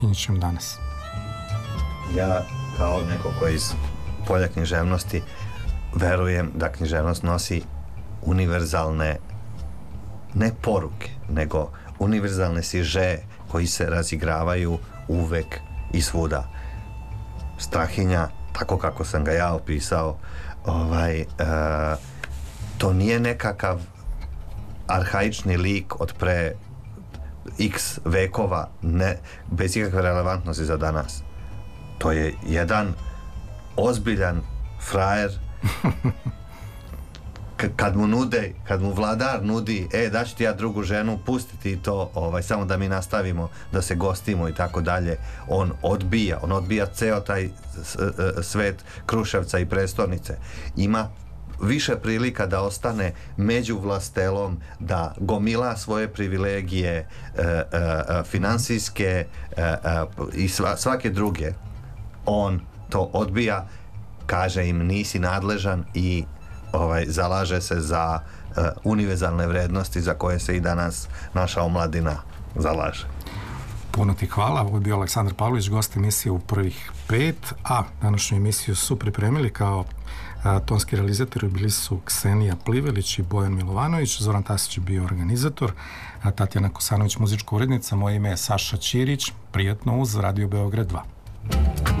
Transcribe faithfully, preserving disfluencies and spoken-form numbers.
Iničem danas. Ja kao neko koji iz polja književnosti verujem da književnost nosi univerzalne ne poruke, nego univerzalne siže koji se razigravaju uvek i svuda. Strahinja, tako kako sam ga ja opisao, ovaj, e, to nije nekakav arhaični lik od pre x vekova, ne, bez ikakve relevantnosti za danas. To je jedan ozbiljan frajer. K- kad mu nude, kad mu vladar nudi, e, daću ti ja drugu ženu, pustiti to, ovaj, samo da mi nastavimo da se gostimo i tako dalje, on odbija, on odbija ceo taj svet Kruševca i prestonice. Ima više prilika da ostane među vlastelom, da gomila svoje privilegije, e, e, finansijske e, e, i sva, svake druge. On to odbija, kaže im nisi nadležan i ovaj, zalaže se za e, univerzalne vrednosti za koje se i danas naša omladina zalaže. Puno ti hvala. Ovo je bio Aleksandar Pavlović, gost emisije U prvih pet, a današnju emisiju su pripremili kao a, tonski realizatori bili su Ksenija Plivelić i Bojan Milovanović, Zoran Tasić je bio organizator, a Tatjana Kosanović muzička urednica, moje ime je Saša Ćirić, prijatno uz Radio Beograd dva.